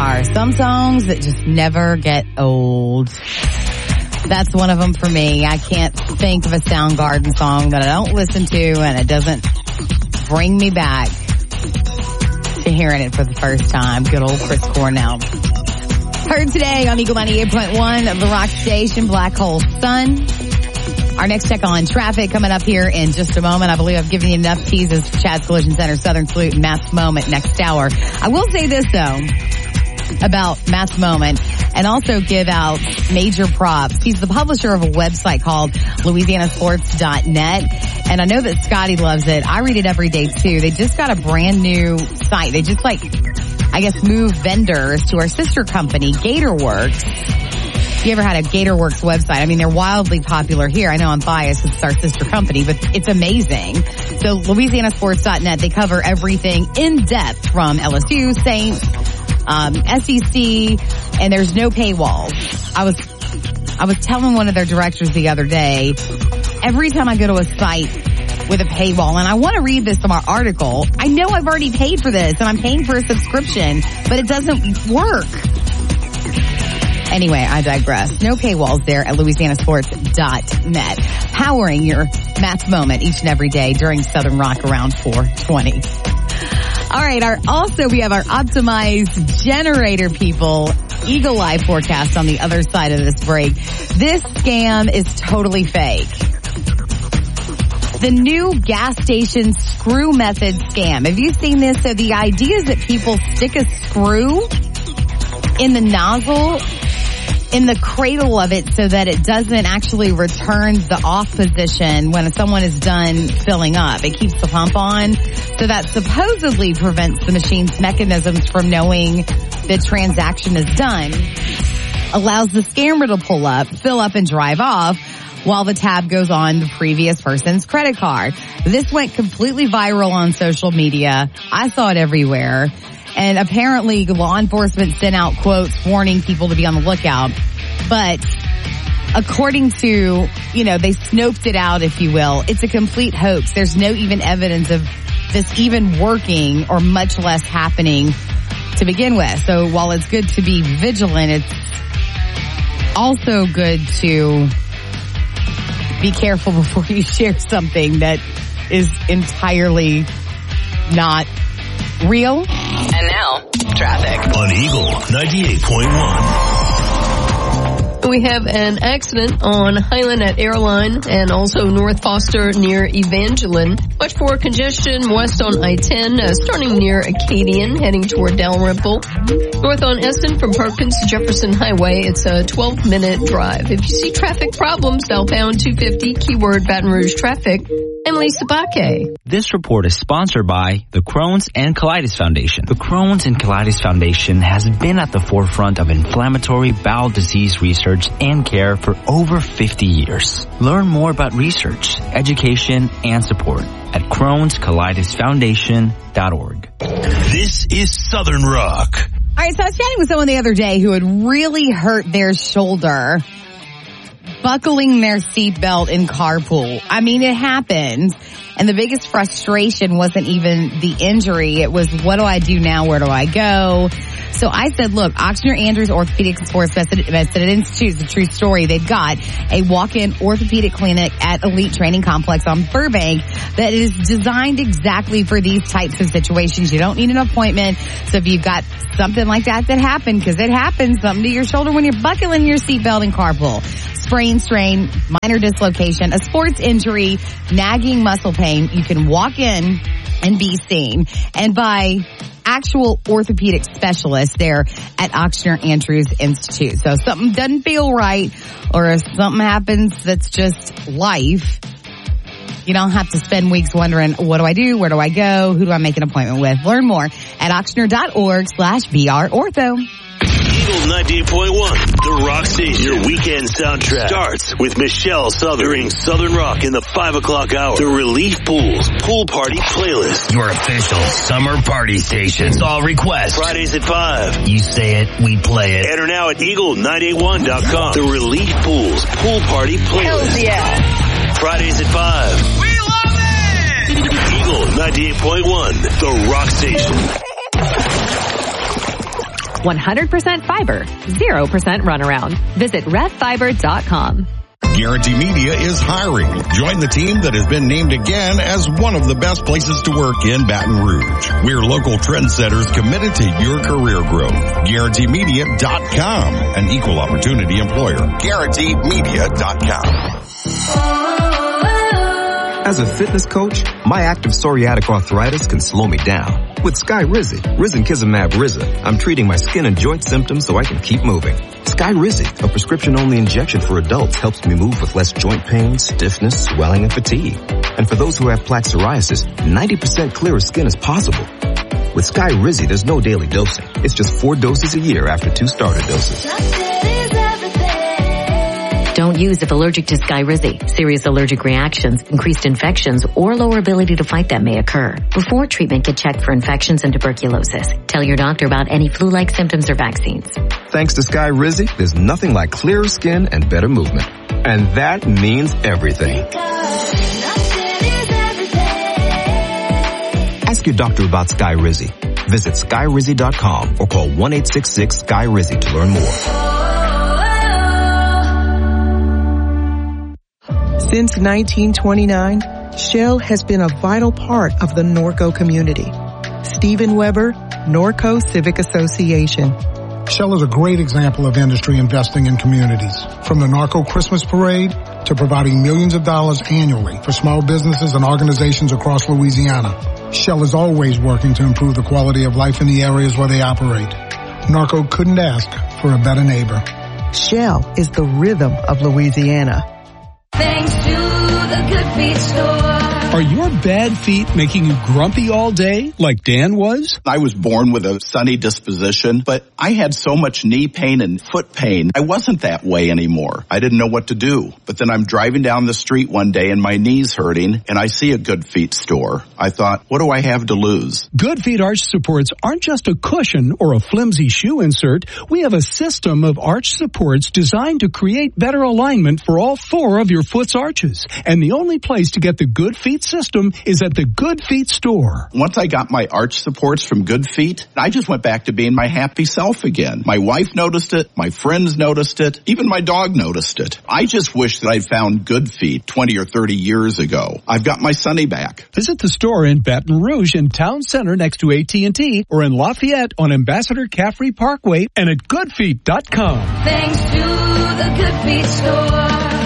are some songs that just never get old. That's one of them for me. I can't think of a Soundgarden song that I don't listen to and it doesn't bring me back to hearing it for the first time. Good old Chris Cornell. Heard today on Eagle 98.1 of the Rock Station, Black Hole Sun. Our next check on traffic coming up here in just a moment. I believe I've given you enough teases for Chad's Collision Center, Southern Salute, and Matt's Moment next hour. I will say this, though, about Matt's Moment, and also give out major props. He's the publisher of a website called LouisianaSports.net, and I know that Scotty loves it. I read it every day, too. They just got a brand new site. They just, move vendors to our sister company, GatorWorks. If you ever had a GatorWorks website, I mean, they're wildly popular here. I know I'm biased because it's our sister company, but it's amazing. So LouisianaSports.net, they cover everything in depth from LSU, Saints, SEC, and there's no paywalls. I was telling one of their directors the other day, every time I go to a site with a paywall, and I want to read this from our article, I know I've already paid for this, and I'm paying for a subscription, but it doesn't work. Anyway, I digress. No paywalls there at LouisianaSports.net. Powering your Matt's Moment each and every day during Southern Rock around 420. All right, we have our optimized generator people Eagle Eye forecast on the other side of this break. This scam is totally fake. The new gas station screw method scam. Have you seen this? So the idea is that people stick a screw in the nozzle, in the cradle of it, so that it doesn't actually return the off position when someone is done filling up. It keeps the pump on. So that supposedly prevents the machine's mechanisms from knowing the transaction is done. Allows the scammer to pull up, fill up, and drive off while the tab goes on the previous person's credit card. This went completely viral on social media. I saw it everywhere. And apparently law enforcement sent out quotes warning people to be on the lookout. But according to, they snoped it out, if you will. It's a complete hoax. There's no even evidence of this even working or much less happening to begin with. So while it's good to be vigilant, it's also good to be careful before you share something that is entirely not real. And now, traffic. On Eagle 98.1. We have an accident on Highland at Airline and also North Foster near Evangeline. Much for congestion west on I-10, starting near Acadian, heading toward Dalrymple. North on Eston from Perkins to Jefferson Highway, it's a 12-minute drive. If you see traffic problems, dial pound 250, keyword Baton Rouge traffic. I'm Lisa Baque. This report is sponsored by the Crohn's and Colitis Foundation. The Crohn's and Colitis Foundation has been at the forefront of inflammatory bowel disease research and care for over 50 years. Learn more about research, education, and support at Crohn'sColitisFoundation.org. This is Southern Rock. All right, so I was chatting with someone the other day who had really hurt their shoulder buckling their seatbelt in carpool. I mean, it happens. And the biggest frustration wasn't even the injury. It was, what do I do now? Where do I go? So I said, look, Ochsner Andrews Orthopedic and Sports Medicine Institute is a true story. They've got a walk-in orthopedic clinic at Elite Training Complex on Burbank that is designed exactly for these types of situations. You don't need an appointment. So if you've got something like that happened, because it happens, something to your shoulder when you're buckling your seatbelt in carpool, sprain, strain, minor dislocation, a sports injury, nagging muscle pain, you can walk in and be seen. And by actual orthopedic specialists there at Ochsner Andrews Institute. So if something doesn't feel right, or if something happens that's just life, you don't have to spend weeks wondering, what do I do? Where do I go? Who do I make an appointment with? Learn more at Ochsner.org/BRortho. Eagle 98.1, the Rock Station. Your weekend soundtrack starts with Michelle Southern during Southern Rock in the 5 o'clock hour. The Relief Pools Pool Party Playlist. Your official summer party station. It's all requests. Fridays at 5. You say it, we play it. Enter now at Eagle981.com. The Relief Pools Pool Party Playlist. Hells yeah. Fridays at 5. We love it! Eagle 98.1, the Rock Station. 100% fiber, 0% runaround. Visit RevFiber.com. Guarantee Media is hiring. Join the team that has been named again as one of the best places to work in Baton Rouge. We're local trendsetters committed to your career growth. GuaranteeMedia.com, an equal opportunity employer. GuaranteeMedia.com. As a fitness coach, my active psoriatic arthritis can slow me down. With Skyrizi, Risankizumab Riza, I'm treating my skin and joint symptoms so I can keep moving. Skyrizi, a prescription-only injection for adults, helps me move with less joint pain, stiffness, swelling, and fatigue. And for those who have plaque psoriasis, 90% clearer skin is possible. With Skyrizi, there's no daily dosing. It's just 4 doses a year after 2 starter doses. Don't use if allergic to Skyrizi. Serious allergic reactions, increased infections, or lower ability to fight them may occur. Before treatment, get checked for infections and tuberculosis. Tell your doctor about any flu-like symptoms or vaccines. Thanks to Skyrizi, there's nothing like clearer skin and better movement. And that means everything. Ask your doctor about Skyrizi. Visit Skyrizi.com or call 1-866-SKY-RIZI to learn more. Since 1929, Shell has been a vital part of the Norco community. Stephen Weber, Norco Civic Association. Shell is a great example of industry investing in communities. From the Norco Christmas Parade to providing millions of dollars annually for small businesses and organizations across Louisiana, Shell is always working to improve the quality of life in the areas where they operate. Norco couldn't ask for a better neighbor. Shell is the rhythm of Louisiana. Thanks to the Good Feet Store. Are your bad feet making you grumpy all day like Dan was? I was born with a sunny disposition, but I had so much knee pain and foot pain. I wasn't that way anymore. I didn't know what to do. But then I'm driving down the street one day and my knee's hurting and I see a Good Feet store. I thought, what do I have to lose? Good Feet arch supports aren't just a cushion or a flimsy shoe insert. We have a system of arch supports designed to create better alignment for all 4 of your foot's arches. And the only place to get the Good Feet system is at the Good Feet store. Once I got my arch supports from Good Feet, I just went back to being my happy self again. My wife noticed it, my friends noticed it, even my dog noticed it. I just wish that I'd found Good Feet 20 or 30 years ago. I've got my Sonny back. Visit the store in Baton Rouge in Town Center next to AT&T or in Lafayette on Ambassador Caffrey Parkway and at goodfeet.com. Thanks to the Good Feet store.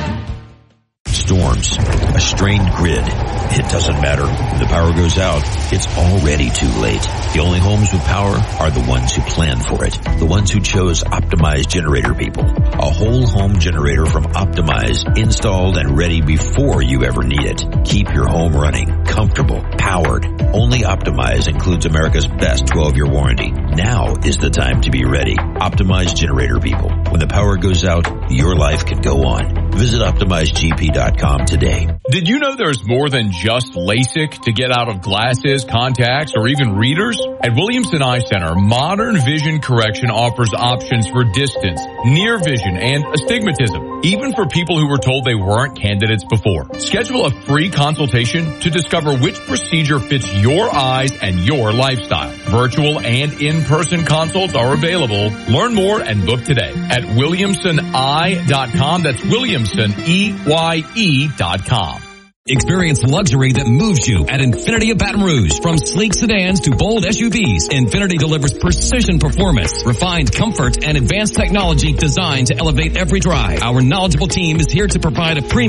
Storms, a strained grid. It doesn't matter. When the power goes out, it's already too late. The only homes with power are the ones who plan for it. The ones who chose Optimize Generator People. A whole home generator from Optimize, installed and ready before you ever need it. Keep your home running, comfortable, powered. Only Optimize includes America's best 12-year warranty. Now is the time to be ready. Optimize Generator People. When the power goes out, your life can go on. Visit OptimizeGP.com today. Did you know there's more than just LASIK to get out of glasses, contacts, or even readers? At Williamson Eye Center, modern vision correction offers options for distance, near vision, and astigmatism, even for people who were told they weren't candidates before. Schedule a free consultation to discover which procedure fits your eyes and your lifestyle. Virtual and in-person consults are available. Learn more and book today at WilliamsonEye.com. That's WilliamsonEye.com. Experience luxury that moves you at Infiniti of Baton Rouge. From sleek sedans to bold SUVs, Infiniti delivers precision performance, refined comfort, and advanced technology designed to elevate every drive. Our knowledgeable team is here to provide a premium